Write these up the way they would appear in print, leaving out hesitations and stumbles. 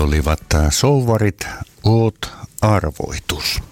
olivat Souvarit Oot arvoitus.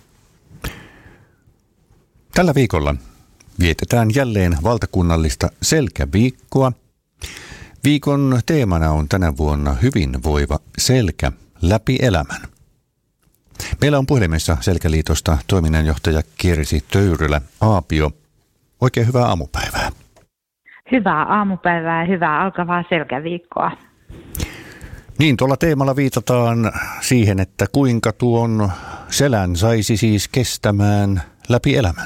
Tällä viikolla vietetään jälleen valtakunnallista selkäviikkoa. Viikon teemana on tänä vuonna hyvinvoiva selkä läpi elämän. Meillä on puhelimessa Selkäliitosta toiminnanjohtaja Kirsi Töyrylä-Aapio. Oikein hyvää aamupäivää. Hyvää aamupäivää ja hyvää alkavaa selkäviikkoa. Niin, tuolla teemalla viitataan siihen, että kuinka tuon selän saisi siis kestämään läpi elämän.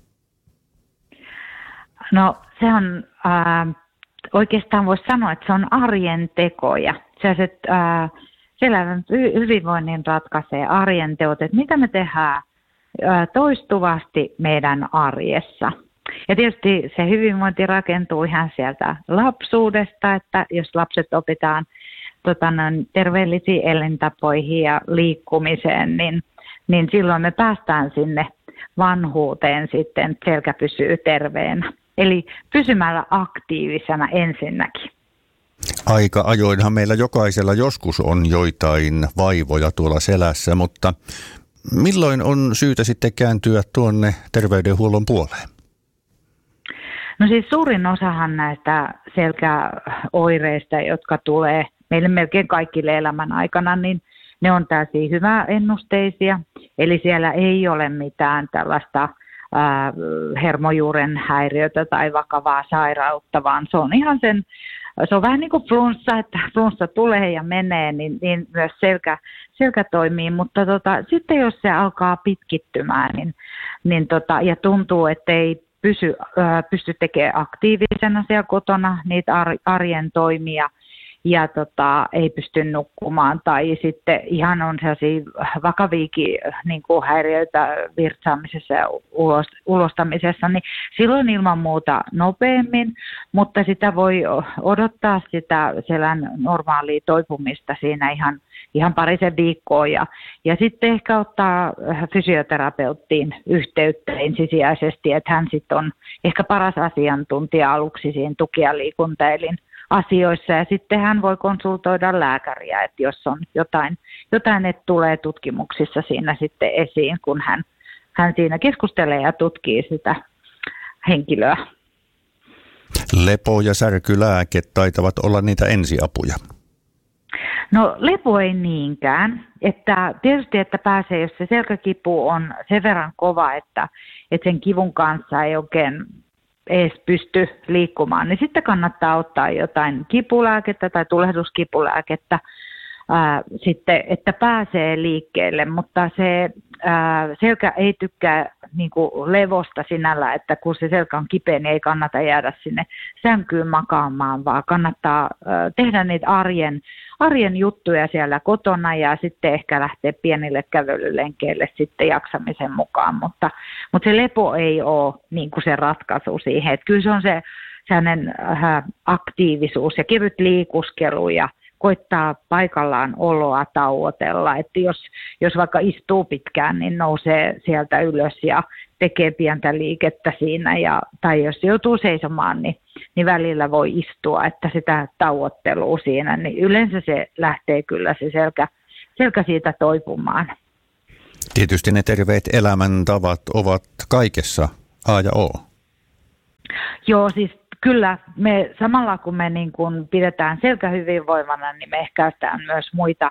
No se on, oikeastaan voisi sanoa, että se on arjen tekoja. Sellaiset selän hyvinvoinnin ratkaisee arjen teot, että mitä me tehdään toistuvasti meidän arjessa. Ja tietysti se hyvinvointi rakentuu ihan sieltä lapsuudesta, että jos lapset opitaan terveellisiin elintapoihin ja liikkumiseen, niin silloin me päästään sinne vanhuuteen sitten, että selkä pysyy terveenä. Eli pysymällä aktiivisena ensinnäkin. Aika ajoinhan meillä jokaisella joskus on joitain vaivoja tuolla selässä, mutta milloin on syytä sitten kääntyä tuonne terveydenhuollon puoleen? No siis suurin osahan näistä selkäoireista, jotka tulee meille melkein kaikille elämän aikana, niin ne on täysin hyväennusteisia. Eli siellä ei ole mitään tällaista hermojuuren häiriötä tai vakavaa sairautta, vaan se on ihan se on vähän niin kuin flunssa, että flunssa tulee ja menee, niin myös selkä toimii. Mutta sitten jos se alkaa pitkittymään ja tuntuu, että ei pysty tekemään aktiivisena siellä kotona niitä arjen toimia ja ei pysty nukkumaan tai sitten ihan on sellaisia vakaviakin niin kuin häiriöitä virtsaamisessa ja ulostamisessa, niin silloin ilman muuta nopeammin, mutta sitä voi odottaa sitä selän normaalia toipumista siinä ihan parisen viikkoa ja sitten ehkä ottaa fysioterapeuttiin yhteyttä ensisijaisesti, että hän sitten on ehkä paras asiantuntija aluksi siinä tuki- ja liikuntaelin asioissa ja sitten hän voi konsultoida lääkäriä, että jos on jotain että tulee tutkimuksissa siinä sitten esiin, kun hän siinä keskustelee ja tutkii sitä henkilöä. Lepo- ja särkylääke taitavat olla niitä ensiapuja. No lepo ei niinkään, että tietysti että pääsee, jos se selkäkipu on sen verran kova, että sen kivun kanssa ei oikein edes pysty liikkumaan, niin sitten kannattaa ottaa jotain kipulääkettä tai tulehduskipulääkettä sitten, että pääsee liikkeelle, mutta se selkä ei tykkää niin kuin levosta sinällä, että kun se selkä on kipeä, niin ei kannata jäädä sinne sänkyyn makaamaan, vaan kannattaa tehdä niitä arjen juttuja siellä kotona ja sitten ehkä lähteä pienille kävelylenkeille sitten jaksamisen mukaan, mutta se lepo ei ole niin kuin se ratkaisu siihen, että kyllä se on se sellainen aktiivisuus ja kevyt liikuskelu ja koittaa paikallaan oloa tauotella, että jos vaikka istuu pitkään, niin nousee sieltä ylös ja tekee pientä liikettä siinä, tai jos joutuu seisomaan, niin välillä voi istua, että sitä tauottelua siinä, niin yleensä se lähtee kyllä se selkä siitä toipumaan. Tietysti ne terveet elämäntavat ovat kaikessa A ja O. Joo, siis kyllä me samalla kun me niin kun pidetään selkä hyvinvoivana, niin me ehkäistään myös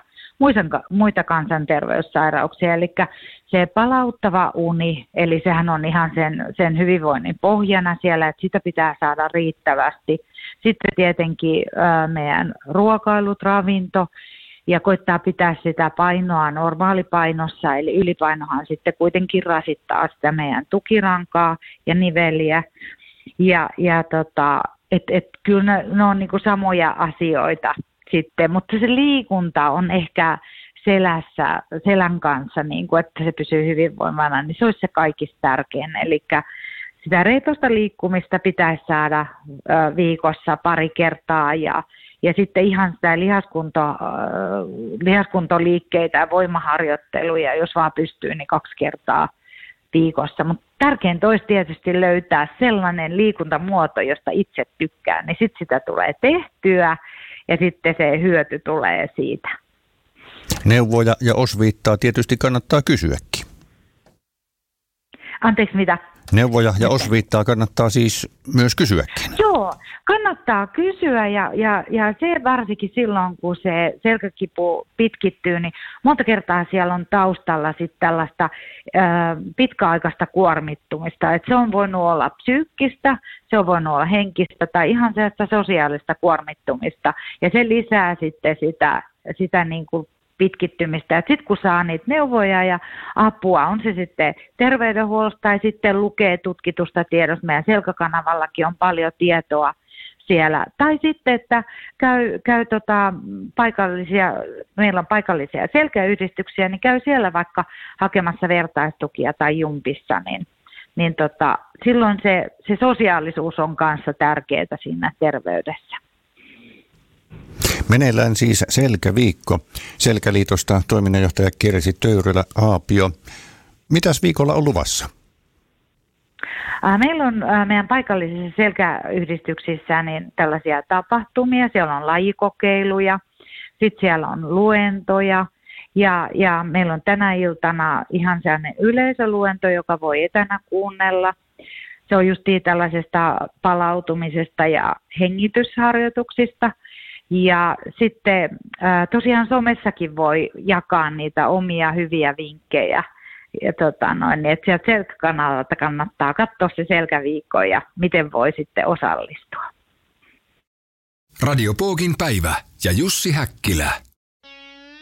muita kansanterveyssairauksia. Eli se palauttava uni, eli sehän on ihan sen hyvinvoinnin pohjana siellä, että sitä pitää saada riittävästi. Sitten tietenkin meidän ruokailut, ravinto ja koittaa pitää sitä painoa normaalipainossa, eli ylipainohan sitten kuitenkin rasittaa sitä meidän tukirankaa ja niveliä. Kyllä ne on niinku samoja asioita sitten, mutta se liikunta on ehkä selän kanssa, niinku, että se pysyy hyvinvoimana, niin se olisi se kaikista tärkein. Eli sitä reitosta liikkumista pitäisi saada viikossa pari kertaa ja sitten ihan sitä lihaskuntoliikkeitä ja voimaharjoitteluja, jos vaan pystyy, niin 2 kertaa viikossa. Mutta tärkeintä olisi tietysti löytää sellainen liikuntamuoto, josta itse tykkään, niin sitten sitä tulee tehtyä ja sitten se hyöty tulee siitä. Neuvoja ja osviittaa tietysti kannattaa kysyäkin. Anteeksi, mitä? Neuvoja ja osviittaa kannattaa siis myös kysyäkin. Joo, kannattaa kysyä ja se varsinkin silloin, kun se selkäkipu pitkittyy, niin monta kertaa siellä on taustalla sitten tällaista pitkäaikaista kuormittumista. Et se on voinut olla psyykkistä, se on voinut olla henkistä tai ihan sellaista sosiaalista kuormittumista ja se lisää sitten sitä niin kuin pitkittymistä. Sitten kun saa niitä neuvoja ja apua, on se sitten terveydenhuollosta tai sitten lukee tutkitusta tiedosta, meidän selkäkanavallakin on paljon tietoa siellä. Tai sitten, että käy meillä on paikallisia selkäyhdistyksiä, niin käy siellä vaikka hakemassa vertaistukia tai jumpissa, niin silloin se sosiaalisuus on kanssa tärkeää siinä terveydessä. Meneillään siis Selkäviikko. Selkäliitosta toiminnanjohtaja Kirsi Töyrylä-Aapio. Mitäs viikolla on luvassa? Meillä on meidän paikallisissa selkäyhdistyksissä niin tällaisia tapahtumia. Siellä on lajikokeiluja, sitten siellä on luentoja ja meillä on tänä iltana ihan sellainen yleisöluento, joka voi etänä kuunnella. Se on justiin tällaisesta palautumisesta ja hengitysharjoituksista. Ja sitten tosiaan somessakin voi jakaa niitä omia hyviä vinkkejä. Että sieltä Selkäkanavalta kannattaa katsoa se Selkäviikko ja miten voi sitten osallistua. Radio Pookin päivä ja Jussi Häkkilä.